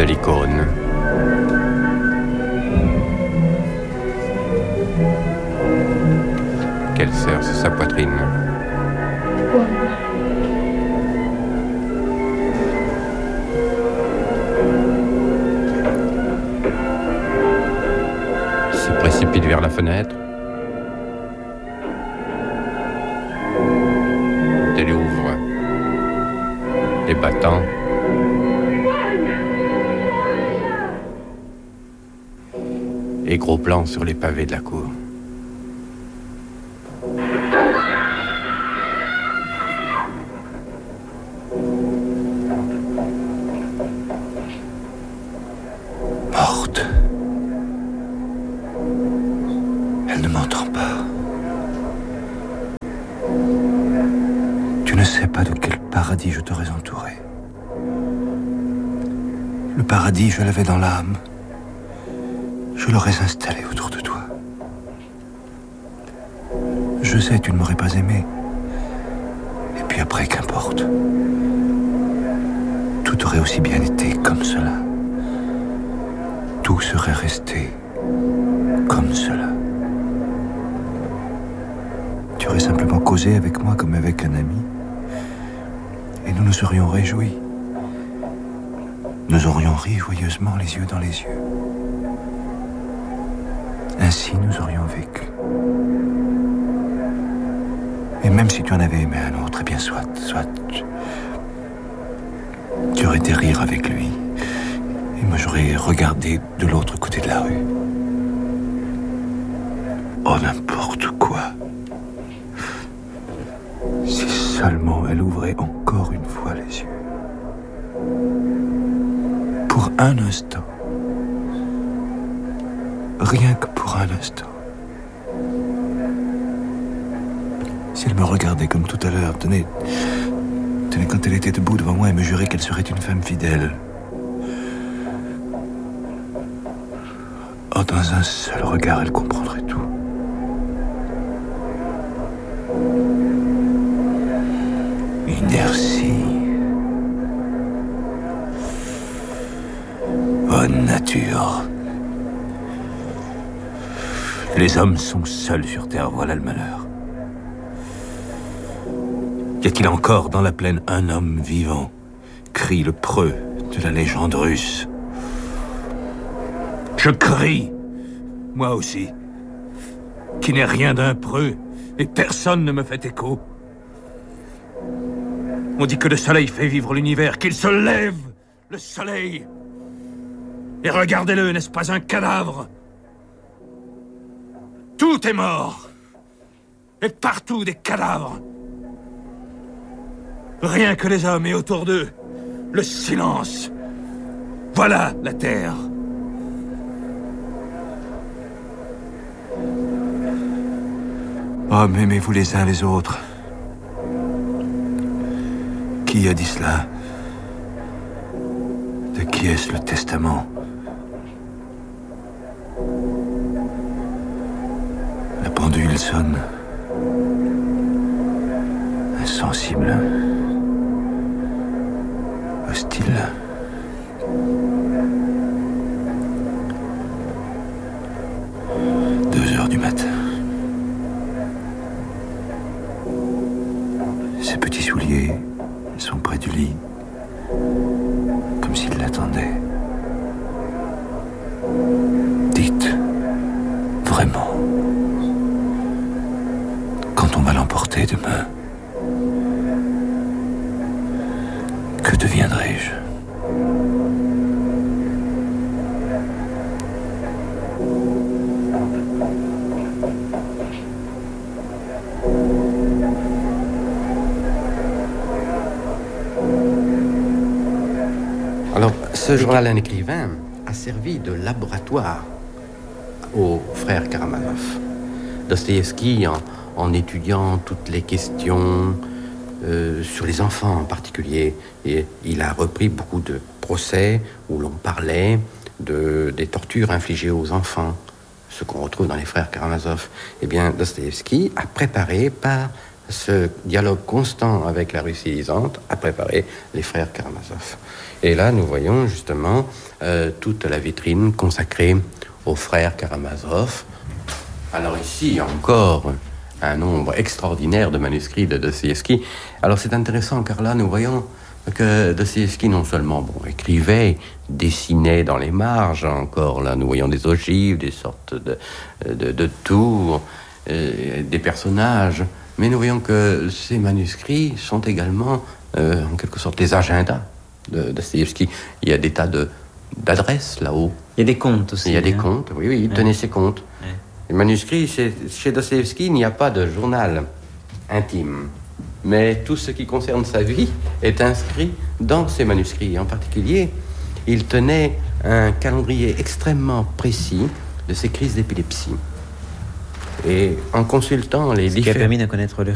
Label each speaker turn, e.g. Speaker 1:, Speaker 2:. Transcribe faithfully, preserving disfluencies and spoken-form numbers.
Speaker 1: de l'icône. Qu'elle serre sur sa poitrine. Se précipite vers la fenêtre. Elle ouvre les battants. Et gros plan sur les pavés de la cour.
Speaker 2: Morte. Elle ne m'entend pas. Tu ne sais pas de quel paradis je t'aurais entouré. Le paradis, je l'avais dans l'âme. Je l'aurais installé autour de toi. Je sais, tu ne m'aurais pas aimé. Et puis après, qu'importe. Tout aurait aussi bien été comme cela. Tout serait resté comme cela. Tu aurais simplement causé avec moi comme avec un ami. Et nous nous serions réjouis. Nous aurions ri joyeusement les yeux dans les yeux. Ainsi nous aurions vécu. Et même si tu en avais aimé un autre, eh bien soit, soit, tu, tu aurais été rire avec lui. Et moi j'aurais regardé de l'autre côté de la rue. Oh, n'importe quoi. Si seulement elle ouvrait encore une fois les yeux. Pour un instant. Rien que pour un instant. Si elle me regardait comme tout à l'heure, tenez, tenez, quand elle était debout devant moi et me jurait qu'elle serait une femme fidèle. Oh, dans un seul regard, elle comprendrait tout. Inertie. Oh, nature. Les hommes sont seuls sur terre, voilà le malheur. Y a-t-il encore dans la plaine un homme vivant? Crie le preux de la légende russe. Je crie, moi aussi, qui n'est rien d'un preux, et personne ne me fait écho. On dit que le soleil fait vivre l'univers, qu'il se lève, le soleil. Et regardez-le, n'est-ce pas un cadavre? Tout est mort. Et partout des cadavres. Rien que les hommes et autour d'eux, le silence. Voilà la terre. Oh, m'aimez-vous les uns les autres? Qui a dit cela? De qui est-ce le testament? La pendule sonne. Insensible. Hostile. Deux heures du matin. Ses petits souliers sont près du lit, comme s'il l'attendait. Dites, vraiment, quand on va l'emporter demain, que deviendrai-je?
Speaker 1: Alors, ce journal d'un écrivain a servi de laboratoire aux frères Karamazov. Dostoïevski, en, en étudiant toutes les questions euh, sur les enfants en particulier, et il a repris beaucoup de procès où l'on parlait de, des tortures infligées aux enfants, ce qu'on retrouve dans les frères Karamazov. Eh bien, Dostoïevski a préparé par ce dialogue constant avec la Russie lisante a préparé les frères Karamazov. Et là, nous voyons justement euh, toute la vitrine consacrée aux frères Karamazov. Alors ici, il y a encore un nombre extraordinaire de manuscrits de Dostoïevski. Alors c'est intéressant, car là, nous voyons que Dostoïevski, non seulement bon, écrivait, dessinait dans les marges, encore là, nous voyons des ogives, des sortes de, de, de tours, euh, des personnages, mais nous voyons que ces manuscrits sont également, euh, en quelque sorte, des agendas de Dostoïevski. Il y a des tas de, d'adresses là-haut.
Speaker 3: Il y a des comptes aussi.
Speaker 1: Il y a des
Speaker 3: hein.
Speaker 1: comptes, oui, oui, il
Speaker 3: Ouais.
Speaker 1: tenait ses comptes.
Speaker 3: Ouais.
Speaker 1: Les manuscrits, chez, chez Dostoïevski, il n'y a pas de journal intime. Mais tout ce qui concerne sa vie est inscrit dans ces manuscrits. En particulier, il tenait un calendrier extrêmement précis de ses crises d'épilepsie. Et en consultant les
Speaker 3: Ce qui a
Speaker 1: différents...
Speaker 3: permis de connaître le